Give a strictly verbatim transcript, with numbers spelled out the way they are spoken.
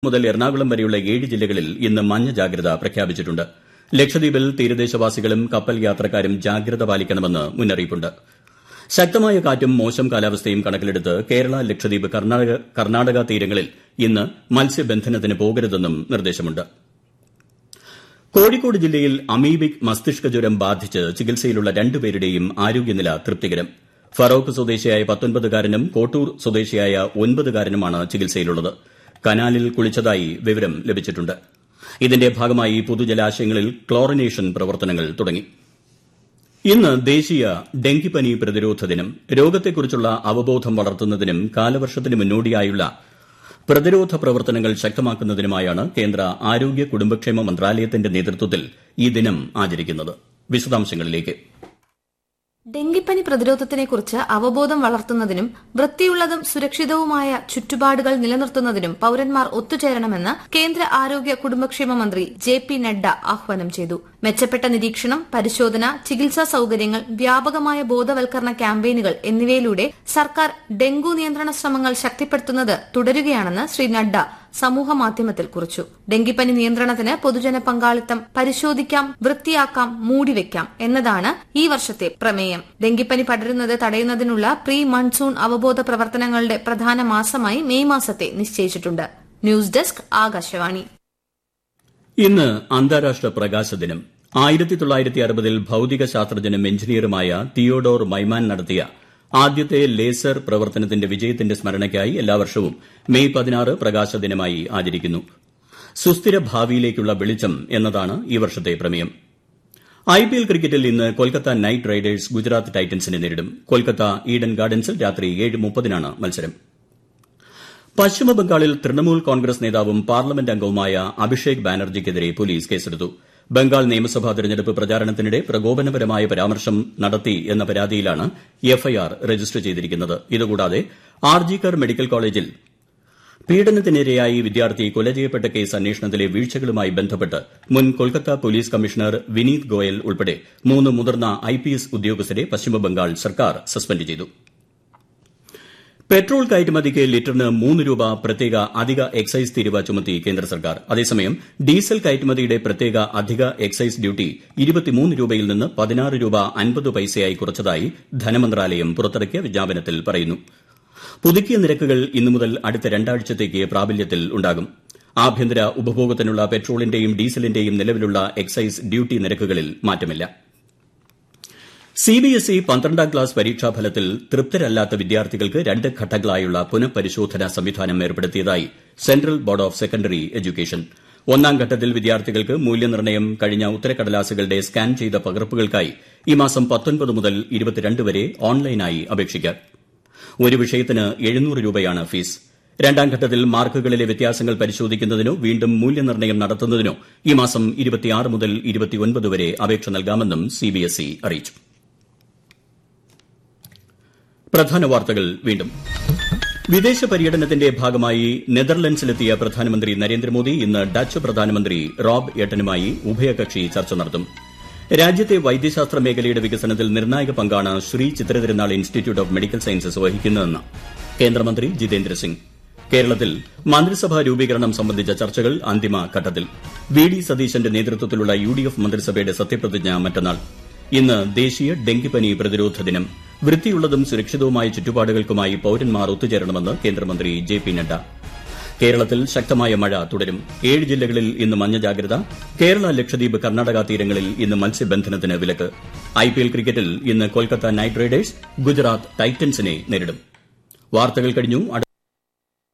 മുതൽ എറണാകുളം വരെയുള്ള ഏഴ് ജില്ലകളിൽ ഇന്ന് മഞ്ഞ ജാഗ്രത പ്രഖ്യാപിച്ചിട്ടുണ്ട്. ലക്ഷദ്വീപിൽ തീരദേശവാസികളും കപ്പൽ യാത്രക്കാരും ജാഗ്രത പാലിക്കണമെന്ന് മുന്നറിയിപ്പുണ്ട്. ശക്തമായ കാറ്റും മോശം കാലാവസ്ഥയും കണക്കിലെടുത്ത് കേരള, ലക്ഷദ്വീപ്, കർണാടക തീരങ്ങളിൽ ഇന്ന് മത്സ്യബന്ധനത്തിന് പോകരുതെന്നും നിർദ്ദേശമുണ്ട്. കോഴിക്കോട് ജില്ലയിൽ അമീബിക് മസ്തിഷ്ക ജ്വരം ബാധിച്ച് ചികിത്സയിലുള്ള രണ്ടുപേരുടെയും ആരോഗ്യനില തൃപ്തികരം. ഫറോക്ക് സ്വദേശിയായ പത്തൊൻപതുകാരനും കോട്ടൂർ സ്വദേശിയായ ഒൻപതുകാരനുമാണ് ചികിത്സയിലുള്ളത്. കനാലിൽ കുളിച്ചതായി വിവരം ലഭിച്ചിട്ടുണ്ട്. ഇതിന്റെ ഭാഗമായി പൊതുജലാശയങ്ങളിൽ ക്ലോറിനേഷൻ പ്രവർത്തനങ്ങൾ തുടങ്ങി. ഇന്ന് ദേശീയ ഡെങ്കിപ്പനി പ്രതിരോധ ദിനം. രോഗത്തെക്കുറിച്ചുള്ള അവബോധം വളർത്തുന്നതിനും കാലവർഷത്തിന് മുന്നോടിയായുള്ള പ്രതിരോധ പ്രവർത്തനങ്ങൾ ശക്തമാക്കുന്നതിനുമായാണ് കേന്ദ്ര ആരോഗ്യ കുടുംബക്ഷേമ മന്ത്രാലയത്തിന്റെ നേതൃത്വത്തിൽ ഈ ദിനം ആചരിക്കുന്നത്. വിശദാംശങ്ങളിലേക്ക്. ഡെങ്കിപ്പനി പ്രതിരോധത്തിനെക്കുറിച്ച് അവബോധം വളർത്തുന്നതിനും വൃത്തിയുള്ളതും സുരക്ഷിതവുമായ ചുറ്റുപാടുകൾ നിലനിർത്തുന്നതിനും പൌരന്മാർ ഒത്തുചേരണമെന്ന് കേന്ദ്ര ആരോഗ്യ കുടുംബക്ഷേമ മന്ത്രി ജെ പി നഡ്ഡ ആഹ്വാനം ചെയ്തു. മെച്ചപ്പെട്ട നിരീക്ഷണം, പരിശോധന, ചികിത്സാ സൌകര്യങ്ങൾ, വ്യാപകമായ ബോധവൽക്കരണ ക്യാമ്പയിനുകൾ എന്നിവയിലൂടെ സർക്കാർ ഡെങ്കു നിയന്ത്രണ ശ്രമങ്ങൾ ശക്തിപ്പെടുത്തുന്നത് തുടരുകയാണെന്ന് ശ്രീ നഡ്ഡ സമൂഹമാധ്യമത്തിൽ കുറിച്ചു. ഡെങ്കിപ്പനി നിയന്ത്രണത്തിന് പൊതുജന പങ്കാളിത്തം പരിശോധിക്കാം, വൃത്തിയാക്കാം, മൂടിവെക്കാം എന്നതാണ് ഈ വർഷത്തെ പ്രമേയം. ഡെങ്കിപ്പനി പടരുന്നത് തടയുന്നതിനുള്ള പ്രീ മൺസൂൺ അവബോധ പ്രവർത്തനങ്ങളുടെ പ്രധാന മാസമായി മെയ് മാസത്തെ നിശ്ചയിച്ചിട്ടുണ്ട്. News desk, Akashvani. ഇന്ന് അന്താരാഷ്ട്ര പ്രകാശ ദിനം. ആയിരത്തി തൊള്ളായിരത്തി അറുപതിൽ ഭൌതിക ശാസ്ത്രജ്ഞനും എഞ്ചിനീയറുമായ തിയോഡോർ മൈമാൻ നടത്തിയ ആദ്യത്തെ ലേസർ പ്രവർത്തനത്തിന്റെ വിജയത്തിന്റെ സ്മരണയ്ക്കായി എല്ലാ വർഷവും മെയ് പതിനാറ് പ്രകാശ ദിനമായി ആചരിക്കുന്നു. സുസ്ഥിര ഭാവിയിലേക്കുള്ള വെളിച്ചം എന്നതാണ് ഈ വർഷത്തെ പ്രമേയം. ഐപിഎൽ ക്രിക്കറ്റിൽ ഇന്ന് കൊൽക്കത്ത നൈറ്റ് റൈഡേഴ്സ് ഗുജറാത്ത് ടൈറ്റൻസിനെ നേരിടും. കൊൽക്കത്ത ഈഡൻ ഗാർഡൻസിൽ രാത്രി ഏഴ് മുപ്പതിനാണ് മത്സരം. പശ്ചിമബംഗാളിൽ തൃണമൂൽ കോൺഗ്രസ് നേതാവും പാർലമെന്റ് അംഗവുമായ അഭിഷേക് ബാനർജിക്കെതിരെ പോലീസ് കേസെടുത്തു. ബംഗാൾ നിയമസഭാ തെരഞ്ഞെടുപ്പ് പ്രചാരണത്തിനിടെ പ്രകോപനപരമായ പരാമർശം നടത്തി എന്ന പരാതിയിലാണ് എഫ്ഐആർ രജിസ്റ്റർ ചെയ്തിരിക്കുന്നത്. ഇതുകൂടാതെ ആർജിക്കർ മെഡിക്കൽ കോളേജിൽ പീഡനത്തിനിരയായി വിദ്യാർത്ഥി കൊല ചെയ്യപ്പെട്ട കേസ് അന്വേഷണത്തിലെ വീഴ്ചകളുമായി ബന്ധപ്പെട്ട് മുൻ കൊൽക്കത്ത പോലീസ് കമ്മീഷണർ വിനീത് ഗോയൽ ഉൾപ്പെടെ മൂന്ന് മുതിർന്ന ഐപിഎസ് ഉദ്യോഗസ്ഥരെ പശ്ചിമബംഗാൾ സർക്കാർ സസ്പെൻഡ് ചെയ്തു. പെട്രോൾ കയറ്റുമതിക്ക് ലിറ്ററിന് മൂന്ന് രൂപ പ്രത്യേക അധിക എക്സൈസ് തീരുവ ചുമത്തി കേന്ദ്ര സർക്കാർ. അതേസമയം ഡീസൽ കയറ്റുമതിയുടെ പ്രത്യേക അധിക എക്സൈസ് ഡ്യൂട്ടി ഇരുപത്തിമൂന്ന് രൂപയിൽ നിന്ന് പതിനാറ് രൂപ അൻപത് പൈസയായി കുറച്ചതായി ധനമന്ത്രാലയം പുറത്തിറക്കിയ വിജ്ഞാപനത്തിൽ പറയുന്നു. പുതുക്കിയ നിരക്കുകൾ ഇന്നു മുതൽ അടുത്ത രണ്ടാഴ്ചത്തേക്ക് പ്രാബല്യത്തിൽ ഉണ്ടാകും. ആഭ്യന്തര ഉപഭോഗത്തിനുള്ള പെട്രോളിന്റെയും ഡീസലിന്റെയും നിലവിലുള്ള എക്സൈസ് ഡ്യൂട്ടി നിരക്കുകളിൽ മാറ്റമില്ല. സിബിഎസ്ഇ പന്ത്രണ്ടാം ക്ലാസ് പരീക്ഷാഫലത്തിൽ തൃപ്തരല്ലാത്ത വിദ്യാർത്ഥികൾക്ക് രണ്ട് ഘട്ടങ്ങളായുള്ള പുനഃപരിശോധനാ സംവിധാനം ഏർപ്പെടുത്തിയതായി central board of secondary education. ഒന്നാം ഘട്ടത്തിൽ വിദ്യാർത്ഥികൾക്ക് മൂല്യനിർണ്ണയം കഴിഞ്ഞ ഉത്തരക്കടലാസുകളുടെ സ്കാൻ ചെയ്ത പകർപ്പുകൾക്കായി ഈ മാസം പത്തൊൻപത് മുതൽ ഇരുപത്തിരണ്ട് വരെ ഓൺലൈനായി അപേക്ഷിക്കാം. ഒരു വിഷയത്തിന് എഴുന്നൂറ് രൂപയാണ് ഫീസ്. രണ്ടാം ഘട്ടത്തിൽ മാർക്കുകളിലെ വ്യത്യാസങ്ങൾ പരിശോധിക്കുന്നതിനോ വീണ്ടും മൂല്യനിർണ്ണയം നടത്തുന്നതിനോ ഈ മാസം ഇരുപത്തിയാറ് മുതൽ ഇരുപത്തിയൊൻപത് വരെ അപേക്ഷ നൽകാമെന്നും സിബിഎസ്ഇ അറിയിച്ചു. പ്രധാന വാർത്തകൾ വീണ്ടും. വിദേശ പര്യടനത്തിന്റെ ഭാഗമായി നെതർലൻഡ്സിലെത്തിയ പ്രധാനമന്ത്രി നരേന്ദ്രമോദി ഇന്ന് ഡച്ച് പ്രധാനമന്ത്രി റോബ് എട്ടനുമായി ഉഭയകക്ഷി ചർച്ച നടത്തും. രാജ്യത്തെ വൈദ്യശാസ്ത്ര മേഖലയുടെ വികസനത്തിൽ നിർണായക പങ്കാണ് Shri Chitra Thirunal institute of medical sciences വഹിക്കുന്നതെന്ന് കേന്ദ്രമന്ത്രി ജിതേന്ദ്ര സിംഗ്. കേരളത്തിൽ മന്ത്രിസഭാ രൂപീകരണം സംബന്ധിച്ച ചർച്ചകൾ അന്തിമഘട്ടത്തിൽ. വി ഡി സതീശന്റെ നേതൃത്വത്തിലുള്ള യു ഡി എഫ് മന്ത്രിസഭയുടെ സത്യപ്രതിജ്ഞ മറ്റന്നാൾ. ഇന്ന് ദേശീയ ഡെങ്കിപ്പനി പ്രതിരോധ ദിനം. വൃത്തിയുള്ളതും സുരക്ഷിതവുമായ ചുറ്റുപാടുകൾക്കുമായി പൌരന്മാർ ഒത്തുചേരണമെന്ന് കേന്ദ്രമന്ത്രി ജെ പി നഡ്ഡ. കേരളത്തിൽ ശക്തമായ മഴ തുടരും. ഏഴ് ജില്ലകളിൽ ഇന്ന് മഞ്ഞ ജാഗ്രത. കേരള, ലക്ഷദ്വീപ്, കർണാടക തീരങ്ങളിൽ ഇന്ന് മത്സ്യബന്ധനത്തിന് വിലക്ക്. ഐപിഎൽ ക്രിക്കറ്റിൽ ഇന്ന് കൊൽക്കത്ത നൈറ്റ് റൈഡേഴ്സ് ഗുജറാത്ത് ടൈറ്റൻസിനെ നേരിടും. വാർത്തകൾ കഴിഞ്ഞു.